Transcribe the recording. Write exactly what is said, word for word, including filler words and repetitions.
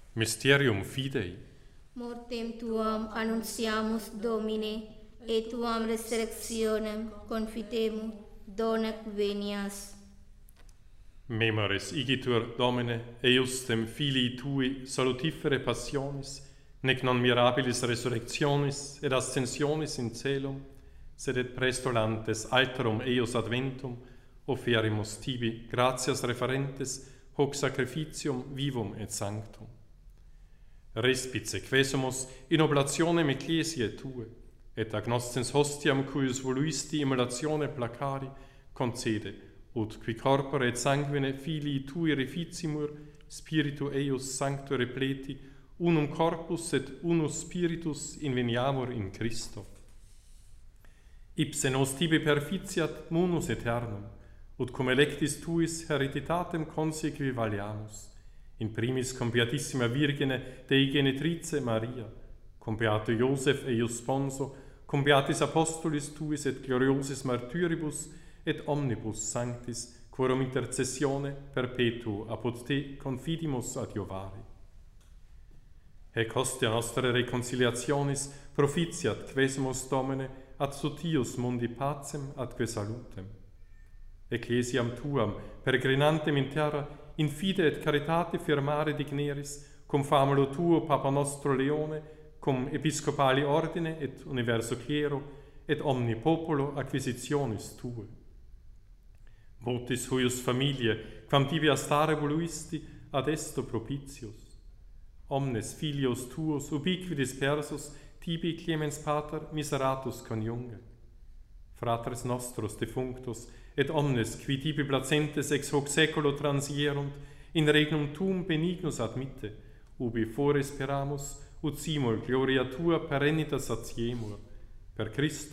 Mysterium Fidei. Mortem tuam annunciamus, Domine, et tuam resurrectionem confitemur, donec venias. Memoris igitur, Domine, eiustem filii tui salutifere passionis, nec non mirabilis resurrectionis et ascensionis in celum, sed et prestolantes alterum eius adventum, offerimus tibi gratias referentes hoc sacrificium vivum et sanctum. Respice quesumus in oblationem ecclesiae tue, et agnoscens hostiam cuius voluisti immolatione placari, concede, ut qui corpore et sanguine filii tui reficimur, spiritu eius sancto repleti, unum corpus et unus spiritus inveniamur in Christo. Ipse nos tibi perficiat munus aeternum, ut cum electis tuis hereditatem consequi valiamus, in primis cum beatissima Virgine Dei Genetrice Maria, cum beato Iosef eius sponso, cum beatis apostolis tuis et gloriosis martyribus, et omnibus sanctis, quorum intercessione perpetuo apud te confidimus adiovare. Hec hostia nostra reconciliationis propitiat quesumus, Domine, ad sotius mundi pacem atque salutem. Ecclesiam tuam, peregrinantem in terra, in fide et caritate firmare digneris, cum famulo tuo Papa nostro Leone, cum episcopali ordine et universo clero, et omni populo acquisitionis tue. Motis huius familie, quam tibi astare voluisti, ad esto propitius. Omnes filios tuos ubiqui dispersus, tibi clemens pater miseratus coniunge. Fratres nostros defunctus, et omnes qui tibi placentes ex hoc seculo transierunt, in regnum tuum benignus admitte, ubi fore speramus, ut simul gloria tua perennitas satiemur. Per Christum